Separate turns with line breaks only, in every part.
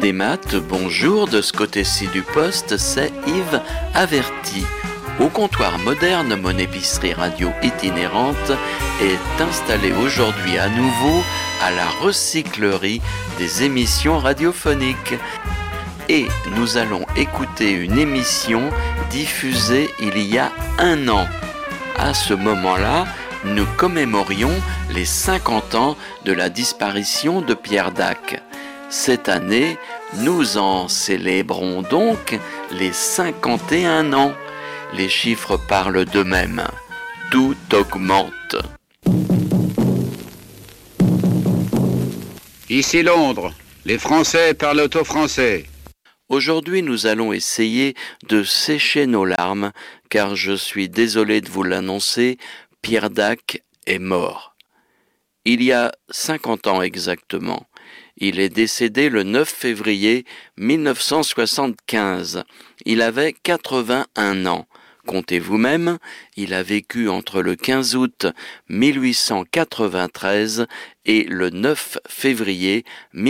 des maths, bonjour, de ce côté-ci du poste, c'est Yves Averti. Au comptoir moderne, mon épicerie radio itinérante est installée aujourd'hui à nouveau à la recyclerie des émissions radiophoniques. Et nous allons écouter une émission diffusée il y a 1 an. À ce moment-là, nous commémorions les 50 ans de la disparition de Pierre Dac. Cette année, nous en célébrons donc les 51 ans. Les chiffres parlent d'eux-mêmes. Tout augmente.
Ici Londres, les Français parlent au français.
Aujourd'hui, nous allons essayer de sécher nos larmes, car je suis désolé de vous l'annoncer, Pierre Dac est mort. Il y a 50 ans exactement. Il est décédé le 9 février 1975. Il avait 81 ans. Comptez vous-même, il a vécu entre le 15 août 1893 et le 9 février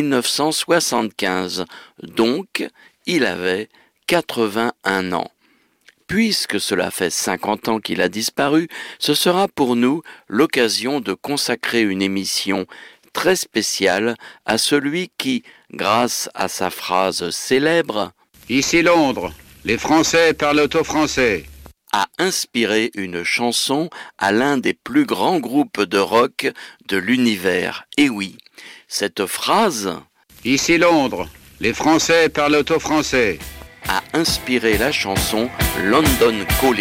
1975. Donc, il avait 81 ans. Puisque cela fait 50 ans qu'il a disparu, ce sera pour nous l'occasion de consacrer une émission très spéciale à celui qui, grâce à sa phrase célèbre
« Ici Londres, les Français parlent au français »,
a inspiré une chanson à l'un des plus grands groupes de rock de l'univers. Et oui, cette phrase
« Ici Londres, les Français parlent au français »
a inspiré la chanson London Calling.